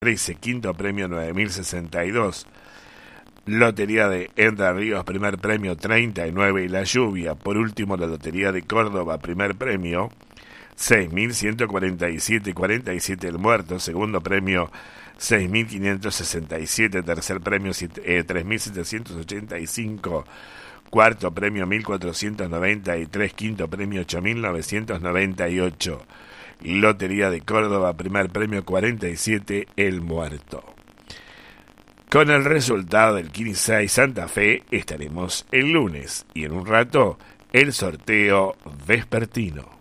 13, quinto premio 9.062. Lotería de Entre Ríos, primer premio 39 y la lluvia. Por último, la Lotería de Córdoba, primer premio 6.147,47 el muerto. Segundo premio 6.567. Tercer premio 3.785. Cuarto premio 1.493. Quinto premio 8.998. Lotería de Córdoba, primer premio 47, el muerto. Con el resultado del 15 Santa Fe estaremos el lunes y en un rato el sorteo vespertino.